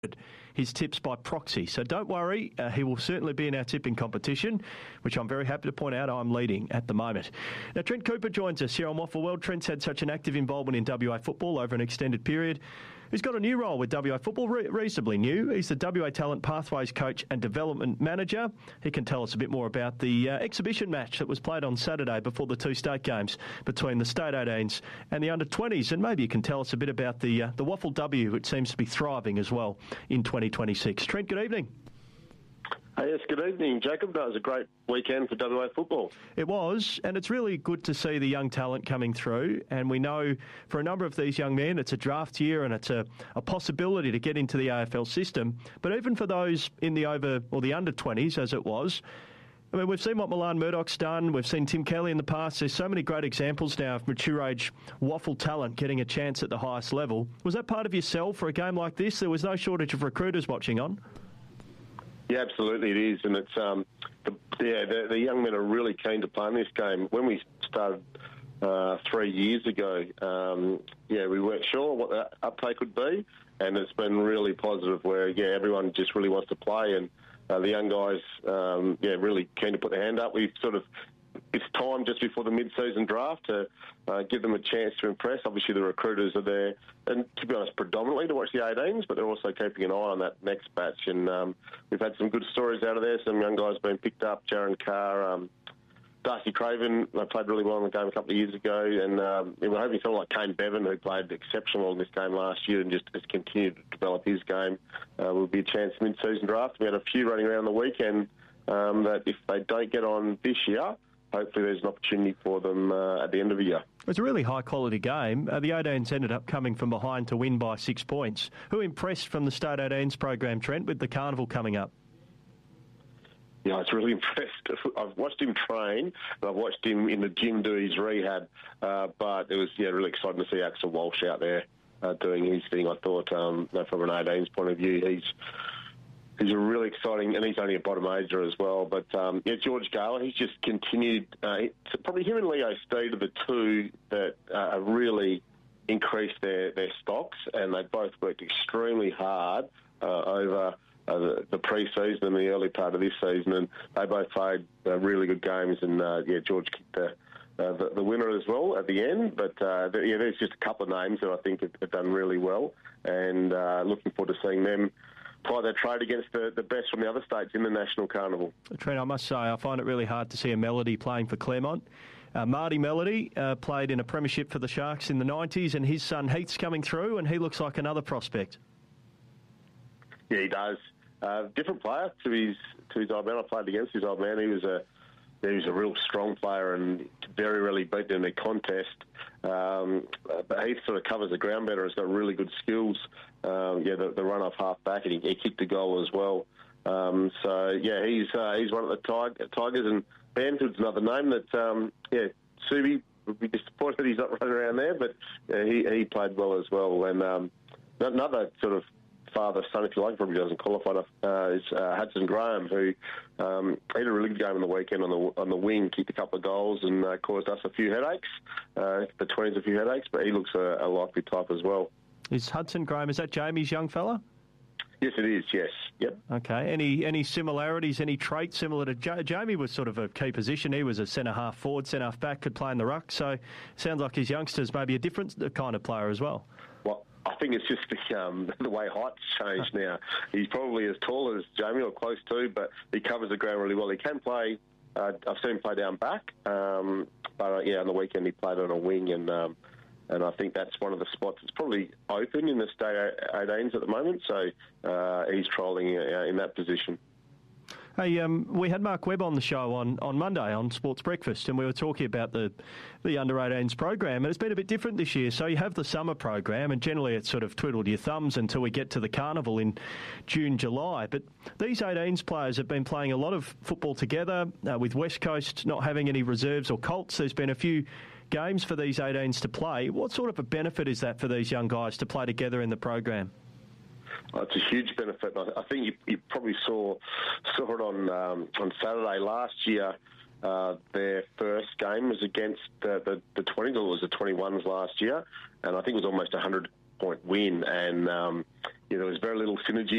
his tips by proxy. So don't worry, he will certainly be in our tipping competition, which I'm very happy to point out I'm leading at the moment. Now, Trent Cooper joins us here on Waffle World. Trent's had such an active involvement in WA football over an extended period. He's got a new role with WA football, reasonably new. He's the WA Talent Pathways Coach and Development Manager. He can tell us a bit more about the exhibition match that was played on Saturday before the two state games between the State 18s and the under-20s. And maybe you can tell us a bit about the Waffle W, which seems to be thriving as well in 2026. Trent, good evening. Yes, good evening, Jacob. That was a great weekend for WA football. It was, and it's really good to see the young talent coming through. And we know for a number of these young men, it's a draft year and it's a possibility to get into the AFL system. But even for those in the under-20s, as it was, I mean, we've seen what Milan Murdoch's done. We've seen Tim Kelly in the past. There's so many great examples now of mature age waffle talent getting a chance at the highest level. Was that part of your sell for a game like this? There was no shortage of recruiters watching on. Yeah, absolutely it is, and it's the young men are really keen to play in this game. When we started 3 years ago, we weren't sure what the uptake would be, and it's been really positive. Where everyone just really wants to play, and the young guys, really keen to put their hand up. It's time just before the mid-season draft to give them a chance to impress. Obviously, the recruiters are there, and to be honest, predominantly to watch the 18s, but they're also keeping an eye on that next batch. And we've had some good stories out of there. Some young guys being picked up. Jaron Carr, Darcy Craven, they played really well in the game a couple of years ago. And we're hoping someone like Kane Bevan, who played exceptional in this game last year and just has continued to develop his game, will be a chance mid-season draft. We had a few running around the weekend that if they don't get on this year, hopefully there's an opportunity for them at the end of the year. It was a really high-quality game. The 18s ended up coming from behind to win by 6 points. Who impressed from the State 18s program, Trent, with the carnival coming up? Yeah, I was really impressed. I've watched him train, and I've watched him in the gym do his rehab, but it was really exciting to see Axel Walsh out there doing his thing. I thought, from an 18s point of view, he's a really exciting, and he's only a bottom ager as well. But, George Gala, he's just continued, probably him and Leo Steed are the two that have really increased their stocks, and they both worked extremely hard over the pre-season and the early part of this season, and they both played really good games, and, George kicked the winner as well at the end. But, there's just a couple of names that I think have done really well, and looking forward to seeing them ply their trade against the best from the other states in the National Carnival. Trent, I must say, I find it really hard to see a Melody playing for Claremont. Marty Melody played in a premiership for the Sharks in the 90s, and his son Heath's coming through, and he looks like another prospect. Yeah, he does. Different player to his old man. I played against his old man. He was a real strong player and very rarely beaten in a contest. But Heath sort of covers the ground better. Has got really good skills. The run off half back, and he kicked a goal as well. He's one of the Tigers, and Banfield's another name that Subi would be disappointed that he's not running around there, but he played well as well. And another sort of father-son, if you like, probably doesn't qualify enough, is Hudson Graham, who had a really good game on the weekend on the wing, kicked a couple of goals and caused us a few headaches, the 20s a few headaches, but he looks a likely type as well. Is Hudson Graham, is that Jamie's young fella? Yes, it is, yes. Yep. Okay. Any similarities, any traits similar to Jamie? Was sort of a key position. He was a centre-half forward, centre-half back, could play in the ruck. So sounds like his youngster's maybe a different kind of player as well. Well, I think it's just the way height's changed now. He's probably as tall as Jamie or close to, but he covers the ground really well. He can play. I've seen him play down back, but on the weekend he played on a wing, and I think that's one of the spots that's probably open in the State 18s at the moment. So he's trialling in that position. Hey, we had Mark Webb on the show on Monday on Sports Breakfast, and we were talking about the Under-18s program, and it's been a bit different this year. So you have the summer program, and generally it's sort of twiddled your thumbs until we get to the carnival in June, July. But these 18s players have been playing a lot of football together, with West Coast not having any reserves or colts. There's been a few games for these 18s to play. What sort of a benefit is that for these young guys to play together in the program? It's a huge benefit. I think you probably saw it on Saturday last year. Their first game was against the 20s, or it was the 21s last year, and I think it was almost a 100-point win. And there was very little synergy